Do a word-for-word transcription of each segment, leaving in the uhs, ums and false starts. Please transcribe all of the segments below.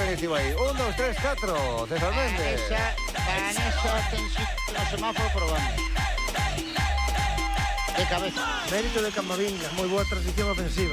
estivo aí. Un, dos, tres, catro. César Méndez. Vanessa, Vanessa, ten no semáforo probando. De cabeza. Mérito de Camavinga, moi boa transición ofensiva.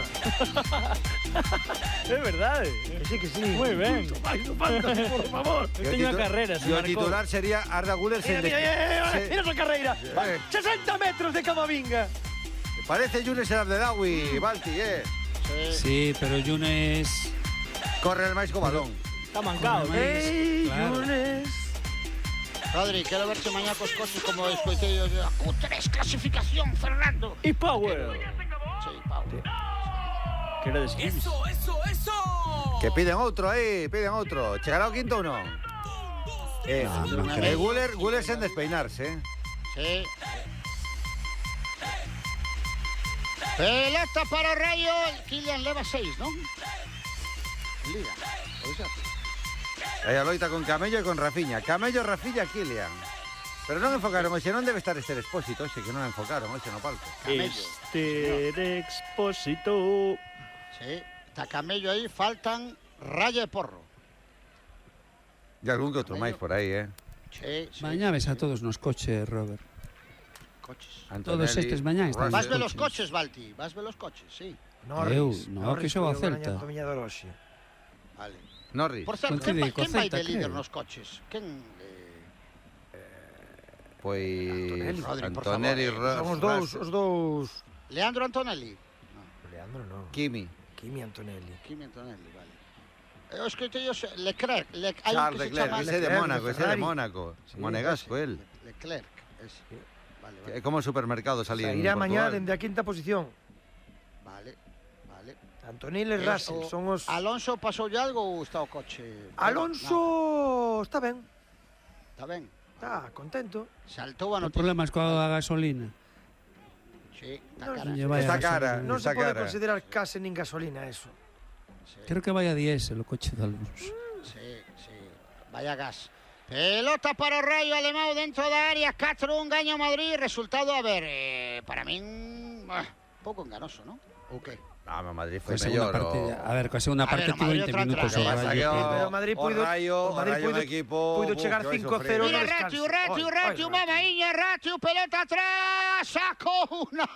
É verdade. Que sí, que sí. Moi ben. Mucho máis do fantasy, por favor. Eu teño a carrera, se E o marcou. titular sería Arda Güler sen Mira, mira, mira, se- mira esa carreira. Eh. sesenta metros de Camavinga. Parece Yunes el Abdedawi, Balti, eh. Sí, pero Yunes... Corre el máis co balón. Está mancado. Ei, Claro. Yunes. Rodri, quero verche mañá cos coches como escoitei a Q tres clasificación, Fernando. E Power. Sí, Pau. Que era de Skibis. Que piden outro aí, piden outro. Chegará o quinto ou non? Eh, No, no eh, creo. Güler, Güler sen despeinarse, eh. Sí. Pelota para o Rayo. Kylian leva seis, non? Liga. Pois xa. Aí a loita con Camello e con Rafiña. Camello, Rafiña, Kylian. Pero non enfocaron hoxe, non debe estar este Expósito hoxe, que non enfocaron hoxe no palco. Camello. Este Expósito. Sí. Está Camello aí, faltan Raya e Porro. E algún que outro máis por aí, eh. Sí, sí. Mañá ves a todos nos coches, Robert. Coches. Todos estes mañá están Vas nos ver los coches. coches, Balti. Vas ver los coches, sí. Eu, no, que xoga o Celta. Celta. Vale. Norris. Por certo, Coincide quen, va, co quen vai Celta, de líder creo. nos coches? Quen... Eh... Pois Rodri, por Antonelli, favor. Ro- Son os dous, Russell, os dous. Leandro Antonelli? Leandro non. Kimi, Kimi Antonelli. Kimi Antonelli, vale. Eu escoitei os Leclerc. Le, hai un Charles que se Leclerc, chama ese de Leclerc, Mónaco, de ese de Ferrari. Mónaco. Sí, Monegasco, ese, él. Le- Leclerc, ese. Vale, vale. É como supermercado salía en Irá mañá Portugal. dende a quinta posición. Vale, vale. Antonelli e Russell O- son os... Alonso pasoulle algo ou está o coche? Alonso está ben, Nada, está ben. está contento. Saltou a O noticia. problema é coa gasolina. Sí, está No, cara. Lle vai a Está gasolina. cara, Non está se pode cara. considerar case nin gasolina eso. Sí, Creo que vai a diésel o coche de Alonso. sí, sí. Vaya gas. Pelota para o Rayo Alemão dentro da área. catro un gaña o Madrid. Resultado, a ver, eh, para min... Ah, pouco enganoso, non? Ou que? Ah, mas Madrid foi Coa segunda mellor. parte, o- a ver, coa segunda A ver, parte o tivo Madrid veinte outra minutos atrás, o eh. Pasa que Rayo. o- Pero o Madrid o puido- Rayo, o Madrid o Rayo puido- un equipo, puido buf, chegar que vai cinco sufrir. cero. Mira, no descanso. Ratiu, Ratiu, Oi, Ratiu, oi, mamaíña, Ratiu, pelota atrás, sacou unha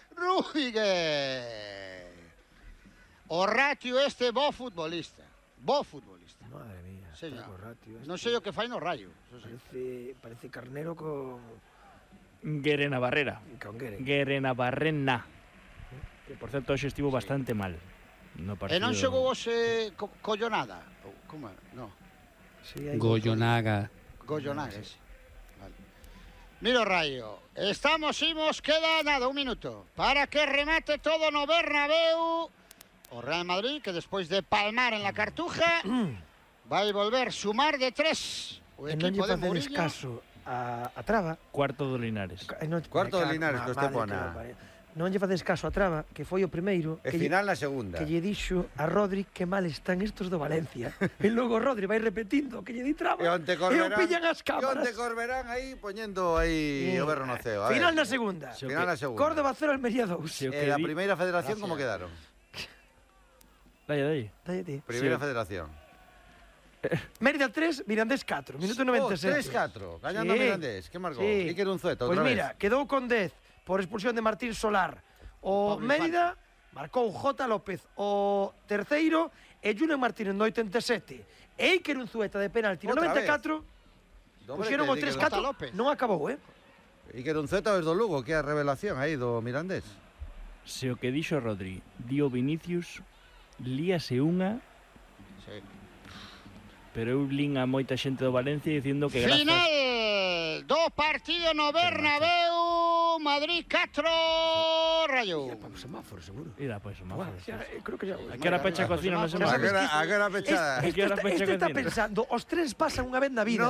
Rudiger. O Ratiu este bo futbolista, bo futbolista. Madre mía, Sí, está ya. co ratio este. Non sei o que fai no Rayo. eso sí. Parece, parece carnero con... Guerena Barrera. con Guere. Guerena Barrena. Que por certo hoxe estivo bastante mal. No E partido. non xogou hoxe co Collonada. Ou como é? No, Sí, hai Goyonaga. Gollonaga, ese. Vale. Mira o Rayo. Estamos, imos, queda nada, un minuto. Para que remate todo no Bernabéu. O Real Madrid, que despois de palmar en la Cartuja, vai volver sumar de tres. O E non lle equipo de facedes Mourinho. caso a, a traba. Cuarto do Linares. Ca- e non- Cuarto me de cago Linares, na que madre Estepona. que o pariu. Non lle facedes caso a traba, que foi o primeiro E que, lle, final na segunda. que lle dixo a Rodri que mal están estos do Valencia. E logo Rodri vai repetindo que lle di traba. E onte E o Corberán, pillan as e cámaras. onte Corberán aí poñendo aí o berro no ceo. a Final ver. na segunda. Sí, Final na segunda. Córdoba cero, Almería dous. Sí, o E que a di- primeira federación como Gracias. quedaron? Dai, dai. Dalle ti. Primeira Sí. federación. Mérida tres, Mirandés catro, minuto noventa e sete. tres catro, gañando Sí. a Mirandés. Que marcou? Sí. Iker Unzueta, Pois outra vez. mira, quedou con dez por expulsión de Martín Solar. O Pablo Mérida marcou J. López o terceiro e Julen Martínez no oitenta e sete. E Iker Unzueta de penalti no Outra noventa e catro. Dobre Puxeron que o Iker tres Unzueta catro, López. non acabou, eh? Iker Unzueta é do Lugo, que é a revelación aí do Mirandés. Se o que dixo Rodri dio Vinicius, líase unha, Sí. pero eu lin a moita xente do Valencia dicindo que grazas... Final do partido no Bernabéu. Madrid catro, Rayo. Para o semáforo, seguro. Mira, pois, o Buah, máforo. xa, eh, creo que xa... A que hora pecha a cocina no Ya semáforo? sabes Agora, que- agora pechada. Este, Que hora este, pecha este está cocina? pensando, os tres pasan unha vez na vida.